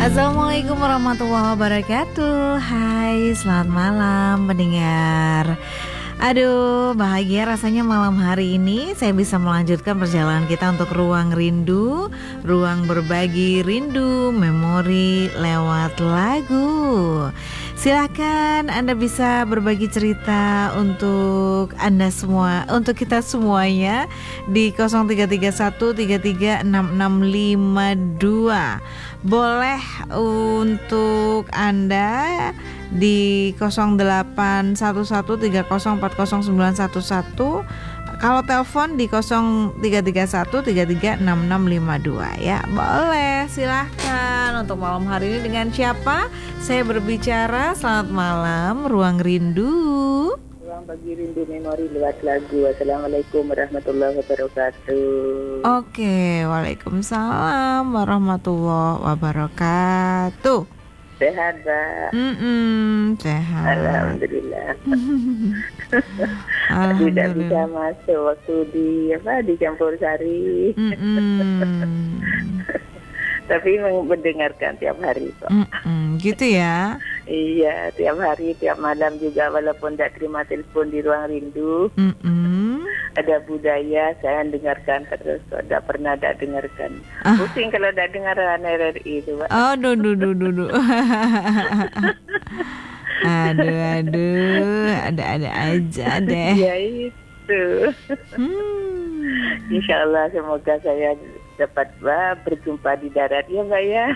Assalamualaikum warahmatullahi wabarakatuh. Hai, selamat malam pendengar. Aduh, bahagia rasanya malam hari ini saya bisa melanjutkan perjalanan kita untuk ruang rindu, ruang berbagi rindu, memori lewat lagu. Silakan Anda bisa berbagi cerita untuk Anda semua, untuk kita semuanya di 0331336652. Boleh untuk Anda di 081130404911. Kalau telepon di 0331336652 ya. Boleh, silahkan. Untuk malam hari ini dengan siapa saya berbicara? Selamat malam, Ruang Rindu. Ruang bagi rindu memori lewat lagu. Assalamualaikum warahmatullahi wabarakatuh. Oke, waalaikumsalam warahmatullahi wabarakatuh. Sehat, Mbak? Sehat. Alhamdulillah. Tidak bisa Alhamdulillah. masuk waktu di campur sari. Tapi mendengarkan tiap hari kok. Gitu ya. Iya, tiap hari, tiap malam juga, walaupun tidak terima telepon di ruang rindu. Ada budaya, saya dengarkan terus. Tidak pernah tidak dengarkan. Pusing kalau tidak dengar RRI itu, Pak. Oh, duh. Aduh, ada aja deh. Ya itu. Insya Allah semoga saya dapat berjumpa di darat ya, Mbak ya.